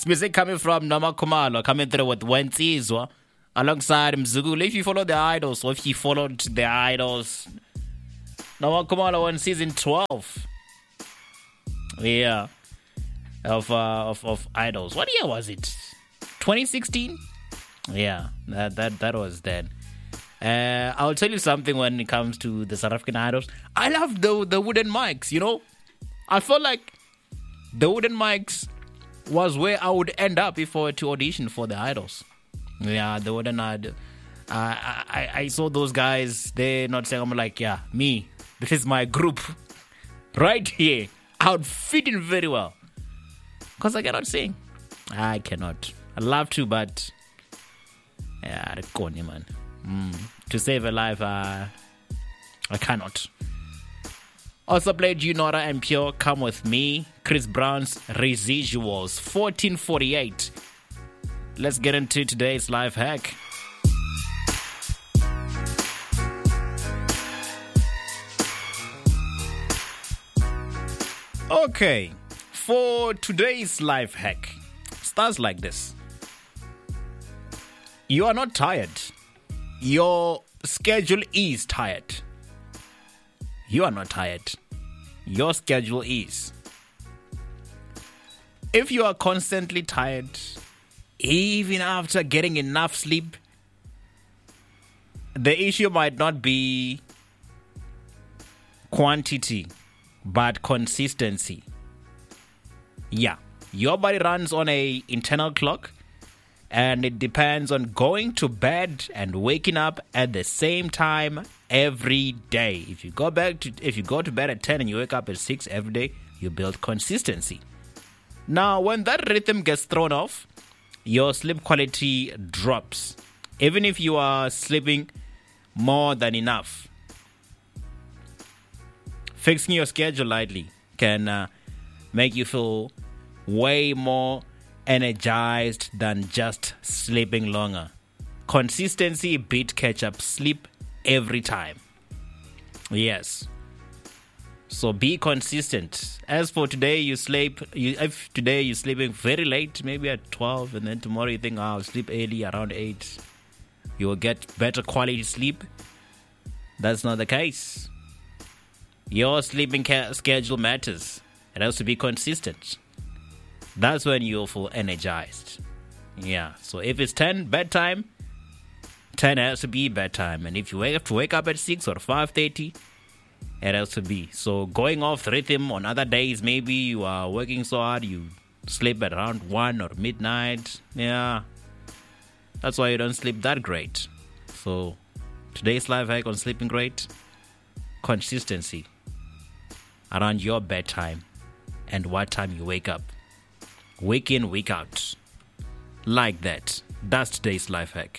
Music coming from Noma Kumalo, coming through with Wentizwa, alongside Mzugulu. If you follow the idols, or if you followed the idols, Noma Kumalo won season 12. Yeah. Of idols. What year was it? 2016? Yeah, that was then. I'll tell you something when it comes to the South African idols. I love the wooden mics, you know. I felt like the wooden mics was where I would end up if I were to audition for the idols. Yeah, the wooden idol. I saw those guys. They're not saying, I'm like, yeah, me. This is my group right here. I would fit in very well because I cannot sing. I cannot. I'd love to, but yeah, the corny man. To save a life, I cannot. Also played You, Nora and Pure, Come With Me, Chris Brown's Residuals, 1448. Let's get into today's life hack. Okay, for today's life hack, starts like this. You are not tired. Your schedule is tired. You are not tired. Your schedule is. If you are constantly tired, even after getting enough sleep, the issue might not be quantity, but consistency. Yeah, your body runs on an internal clock, and it depends on going to bed and waking up at the same time every day. If you go to bed at 10 and you wake up at 6 every day, you build consistency. Now, when that rhythm gets thrown off, your sleep quality drops. Even if you are sleeping more than enough. Fixing your schedule lightly can make you feel way more energized than just sleeping longer. Consistency beat catch-up sleep every time. Yes. So be consistent. As for today, if today you're sleeping very late, maybe at 12, and then tomorrow you think, I'll sleep early around 8, you will get better quality sleep. That's not the case. Your sleeping schedule matters. It has to be consistent. That's when you'll feel energized. Yeah. So if it's 10 bedtime, 10 has to be bedtime. And if you have to wake up at 6 or 5:30, it has to be. So going off rhythm on other days, maybe you are working so hard, you sleep at around 1 or midnight. Yeah. That's why you don't sleep that great. So today's life hack on sleeping great, consistency around your bedtime and what time you wake up. Week in, week out. Like that. That's today's life hack.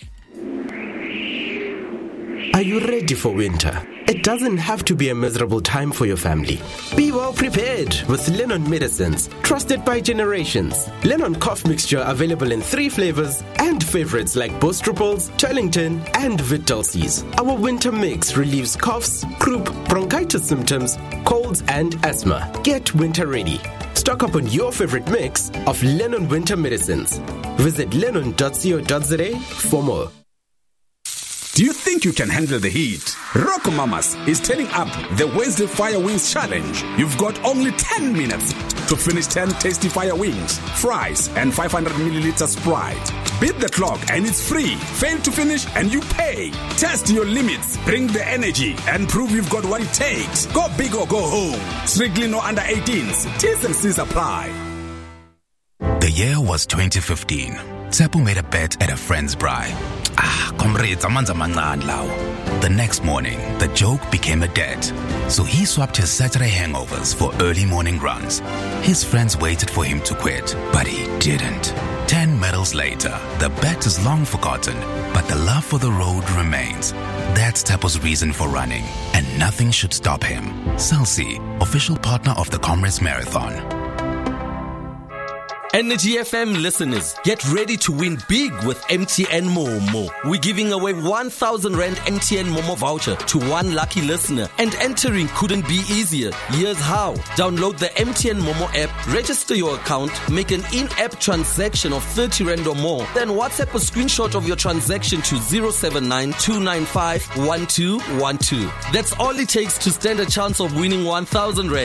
Are you ready for winter? It doesn't have to be a miserable time for your family. Be well prepared with Lennon Medicines, trusted by generations. Lennon cough mixture available in 3 flavors and favorites like Bostrupals, Turlington, and Vitulcis. Our winter mix relieves coughs, croup, bronchitis symptoms, colds, and asthma. Get winter ready. Stock up on your favorite mix of Lennon Winter Medicines. Visit lennon.co.za for more. Do you think you can handle the heat? Rocco Mamas is turning up the Wednesday Fire Wings Challenge. You've got only 10 minutes to finish 10 tasty fire wings, fries, and 500 milliliter Sprite. Beat the clock and it's free. Fail to finish and you pay. Test your limits, bring the energy, and prove you've got what it takes. Go big or go home. Strictly no under 18s. T's and C's apply. The year was 2015. Tsepo made a bet at a friend's braai. Comrades, amanzi amancane lawo. The next morning, the joke became a debt. So he swapped his Saturday hangovers for early morning runs. His friends waited for him to quit, but he didn't. 10 medals later, the bet is long forgotten, but the love for the road remains. That's Tsepo's reason for running, and nothing should stop him. Celsi, official partner of the Comrades Marathon. Energy FM listeners, get ready to win big with MTN Momo. We're giving away 1,000 Rand MTN Momo voucher to one lucky listener, and entering couldn't be easier. Here's how. Download the MTN Momo app, register your account, make an in-app transaction of 30 Rand or more, then WhatsApp a screenshot of your transaction to 079-295-1212. That's all it takes to stand a chance of winning 1,000 Rand.